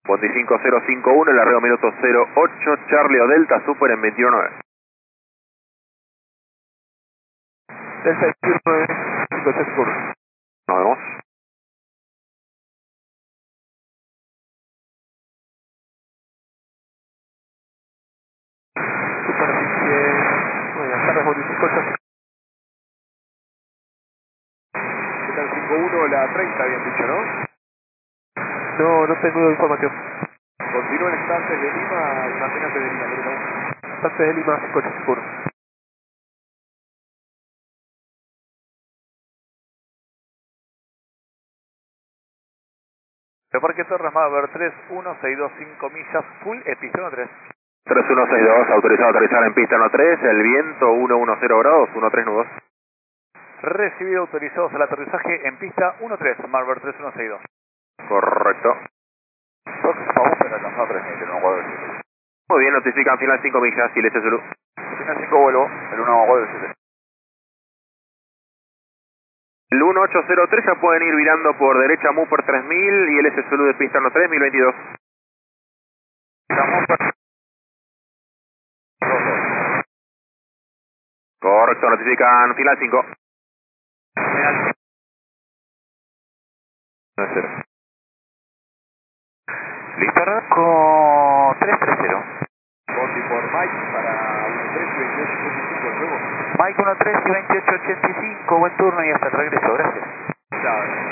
Bondi 5051, el arreo minuto 08, Charlie o Delta, Super en 21.9. Delta 19, 53 Nos vemos. Superficie, buenas tardes, Bondi 50. Delta 51, la 30 habían dicho, ¿no? No tengo información. Continúen estantes de Lima, imagínate de Lima, Lima. Estante de Lima, 55. Parque Torres Maver 31625 millas, full epicentro 3. 3162, autorizado a aterrizar en pista 13, el viento 110 grados, 13 nudos. Recibido autorizados al aterrizaje en pista 13, Maver 3162. Correcto. Vamos para alcanzar 3000, no guardo el 7. Muy bien, notifican final 5 millas, Silencio Zulu. Final 5 vuelvo, el 1 guardo el 7. El 1803 ya pueden ir virando por derecha Mupper 3000 y el S Zulu de pista 13, 1022. Correcto, notifican final 5. Final 0. Listo, con 330. Bondi por Mike para 13 y 28.85 el juego. Mike 13 y 2885, buen turno y hasta el regreso, gracias. Chao.